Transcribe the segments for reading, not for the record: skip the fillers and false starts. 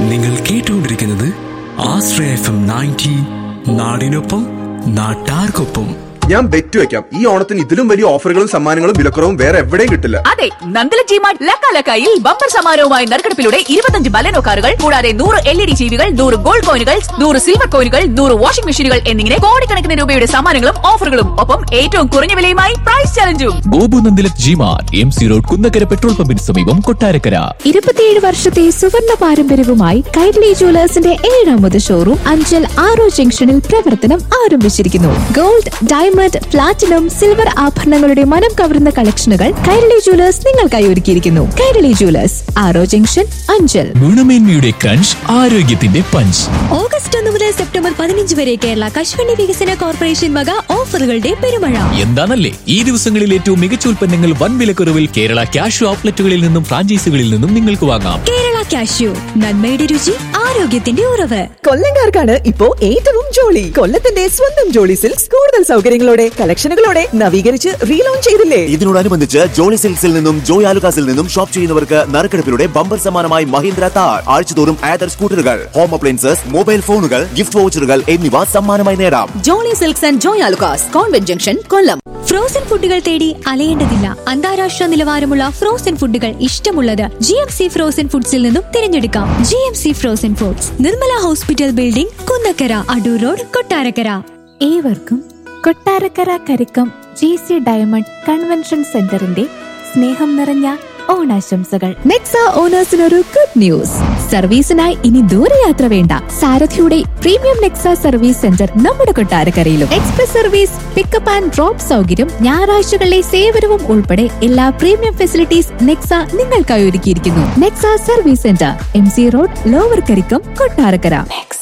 നിങ്ങൾ കേട്ടുകൊണ്ടിരിക്കുന്നത് ആശ്രയ FM 90 നാടിനൊപ്പം നാട്ടാർക്കൊപ്പം. ഞാൻ ബെറ്റ് വെക്കാം, ഈ ഓണത്തിന് ഇതിലും വലിയ ഓഫറുകളും സമ്മാനങ്ങളും വിലക്കുറവും വേറെ എവിടെയും കിട്ടില്ല. അതെ, നന്ദല ജിമാർട്ട് ലക്കാലക്കായിൽ ബമ്പർ സമ്മാനവുമായി നറുക്കെടുപ്പിലൂടെ 25 ബലനോ കാറുകൾ കൂടാതെ 100 LED ടിവികൾ, 100 ഗോൾഡ് കോയിനുകൾ, 100 സിൽവർ കോയിനുകൾ, 100 വാഷിംഗ് മെഷീനുകൾ എന്നിങ്ങനെ കോടിക്കണക്കിന് രൂപയുടെ സമ്മാനങ്ങളും ഓഫറുകളും ഒപ്പം ഏറ്റവും കുറഞ്ഞ വിലയുമായി price ചലഞ്ചും. Gopu Nandilath G-Mart MC road Kunnakkara petrol പമ്പിന് സമീപം കൊട്ടാരക്കര. 27 വർഷത്തെ സുവർണ്ണ പാരമ്പര്യവുമായി കൈരളി ജുവലേഴ്സിന്റെ 7ാമത് ഷോറൂം അഞ്ചൽ ആറോ ജംഗ്ഷനിൽ പ്രവർത്തനം ആരംഭിച്ചിരിക്കുന്നു. ഗോൾഡ്, ഡയമണ്ട്, പ്ലാറ്റിനം, സിൽവർ ആഭരണങ്ങളുടെ മനം കവരുന്ന കളക്ഷനുകൾ കൈരളി ജുവലേഴ്സ് നിങ്ങൾക്കായി ഒരുക്കിയിരിക്കുന്നു. കൈരളി ജുവലേഴ്സ്, ആറോ ജംഗ്ഷൻ, അഞ്ചൽ. ഗുണമേന്മയുടെ ക്രഞ്ച്, ആരോഗ്യത്തിന്റെ പഞ്ച്. ഓഗസ്റ്റ് 1 മുതൽ സെപ്റ്റംബർ 15 വരെ കേരള കശുവണ്ടി വികസന കോർപ്പറേഷൻ വക ഓഫറുകളുടെ പെരുമഴ. എന്താണല്ലേ ഈ ദിവസങ്ങളിൽ ഏറ്റവും മികച്ച ഉൽപ്പന്നങ്ങൾ വൻ വിലക്കുറവിൽ കേരള കാഷ്യൂ ഔട്ട്ലെറ്റുകളിൽ നിന്നും ഫ്രാഞ്ചൈസികളിൽ നിന്നും നിങ്ങൾക്ക് വാങ്ങാം. കേരള കാഷ്യൂ, നന്മയുടെ രുചി, ആരോഗ്യത്തിന്റെ ഉറവ്. കൊല്ലംകാർക്കാണ് ഇപ്പോ ഏറ്റവും ജോളി. കൊല്ലത്തിന്റെ സ്വന്തം ജോളി സിൽക്സ് കൂടുതൽ സൗകര്യങ്ങളോടെ കളക്ഷനുകളോടെ നവീകരിച്ച് റീലോഞ്ച് ചെയ്തില്ലേ? ഇതിനോടനുബന്ധിച്ച് ജോളി സിൽക്സിൽ നിന്നും ജോയ് ആലുകാസിൽ നിന്നും ഷോപ്പ് ചെയ്യുന്നവർക്ക് നറുക്കെടുപ്പിലൂടെ ബമ്പർ സമ്മാനമായി മഹീന്ദ്ര താർ, ആഴ്ചതോറും ആദർ സ്കൂട്ടറുകൾ, ഹോം അപ്ലയൻസസ്, മൊബൈൽ ഫോണുകൾ, ഗിഫ്റ്റ് വൗച്ചറുകൾ എന്നിവ സമ്മാനമായി നേടാം. Jolly silks and Joy Alukkas, convent junction, Kollam. Frozen ഫുഡുകൾ തേടി അലയേണ്ടതില്ല. അന്താരാഷ്ട്ര നിലവാരമുള്ള ഫ്രോസൺ ഫുഡുകൾ ഇഷ്ടമുള്ളത് GMC ഫ്രോസൺ ഫുഡ്സിൽ നിന്നും തിരഞ്ഞെടുക്കാം. GMC frozen foods, Nirmala hospital building, Kunnakkara, Adoor road, Kottarakkara. ഏവർക്കും Kottarakkara Karikkam GC diamond convention സെന്ററിന്റെ സ്നേഹം നിറഞ്ഞ ഓണാശംസകൾ. Nexa ഓണേഴ്സിനൊരു good news. സർവീസിനായി ഇനി ദൂരയാത്ര വേണ്ട. സാരഥിയുടെ പ്രീമിയം നെക്സ സർവീസ് സെന്റർ നമ്മുടെ കൊട്ടാരക്കരയിലും. Express service, pickup and drop സൗകര്യം, ഞായറാഴ്ചകളിലെ സേവനവും ഉൾപ്പെടെ എല്ലാ പ്രീമിയം ഫെസിലിറ്റീസ് നെക്സ നിങ്ങൾക്കായി ഒരുക്കിയിരിക്കുന്നു. Nexa service centre, MC road, lower Karikkam, Kottarakkara.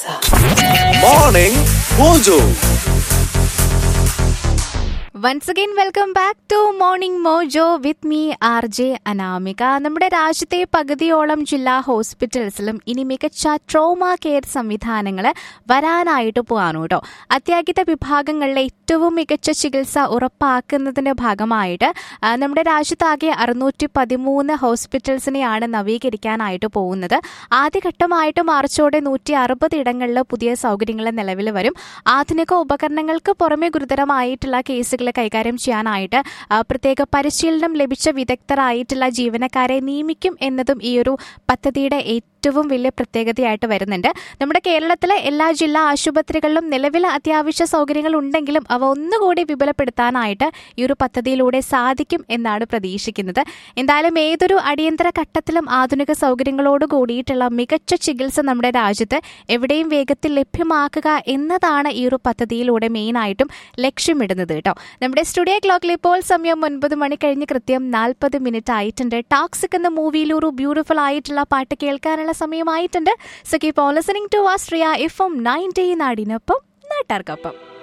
Morning mojo. Once again, welcome back to Morning Mojo with me, RJ Anamika. നമ്മുടെ രാജ്യത്തെ പകുതിയോളം ജില്ലാ ഹോസ്പിറ്റൽസിലും ഇനി മികച്ച ട്രോമ കെയർ സംവിധാനങ്ങൾ വരാനായിട്ട് പോവാണ് കേട്ടോ. അത്യാഹിത വിഭാഗങ്ങളിലെ ഏറ്റവും മികച്ച ചികിത്സ ഉറപ്പാക്കുന്നതിന്റെ ഭാഗമായിട്ട് നമ്മുടെ രാജ്യത്താകെ 613 ഹോസ്പിറ്റൽസിനെയാണ് നവീകരിക്കാനായിട്ട് പോകുന്നത്. ആദ്യഘട്ടമായിട്ട് മാർച്ചോടെ 160 ഇടങ്ങളിൽ പുതിയ സൗകര്യങ്ങൾ നിലവിൽ വരും. ആധുനിക ഉപകരണങ്ങൾക്ക് പുറമെ ഗുരുതരമായിട്ടുള്ള കേസുകൾ കൈകാര്യം ചെയ്യാനായിട്ട് പ്രത്യേക പരിശീലനം ലഭിച്ച വിദഗ്ധരായിട്ടുള്ള ജീവനക്കാരെ നിയമിക്കും എന്നതും ഈ ഒരു പദ്ധതിയുടെ ഏറ്റവും വലിയ പ്രത്യേകതയായിട്ട് വരുന്നുണ്ട്. നമ്മുടെ കേരളത്തിലെ എല്ലാ ജില്ലാ ആശുപത്രികളിലും നിലവിൽ അത്യാവശ്യ സൗകര്യങ്ങൾ ഉണ്ടെങ്കിലും അവ ഒന്നുകൂടി വിപുലപ്പെടുത്താനായിട്ട് ഈ ഒരു പദ്ധതിയിലൂടെ സാധിക്കും എന്നാണ് പ്രതീക്ഷിക്കുന്നത്. എന്തായാലും ഏതൊരു അടിയന്തര ഘട്ടത്തിലും ആധുനിക സൗകര്യങ്ങളോട് കൂടിയിട്ടുള്ള മികച്ച ചികിത്സ നമ്മുടെ രാജ്യത്ത് എവിടെയും വേഗത്തിൽ ലഭ്യമാക്കുക എന്നതാണ് ഈ ഒരു പദ്ധതിയിലൂടെ മെയിനായിട്ടും ലക്ഷ്യമിടുന്നത് കേട്ടോ. നമ്മുടെ സ്റ്റുഡിയോ ക്ലോക്കിൽ ഇപ്പോൾ സമയം 9 മണി കഴിഞ്ഞ് കൃത്യം 40 മിനിറ്റ് ആയിട്ടുണ്ട്. ടോക്സിക് എന്ന മൂവിയിൽ ഒരു ബ്യൂട്ടിഫുൾ ആയിട്ടുള്ള പാട്ട് കേൾക്കാനുള്ള സമയമായിട്ടുണ്ട്. So keep on listening to Ashraya FM 90 നാടിനൊപ്പം നാട്ടാർക്കൊപ്പം.